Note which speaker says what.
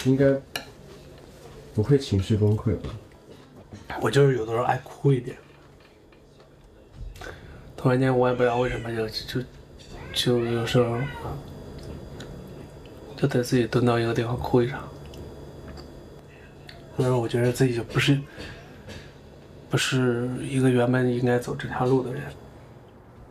Speaker 1: 应该不会情绪崩溃吧？
Speaker 2: 我就是有的时候爱哭一点，突然间我也不知道为什么就有时候就得自己蹲到一个地方哭一场。所以说我觉得自己就不是一个原本应该走这条路的人。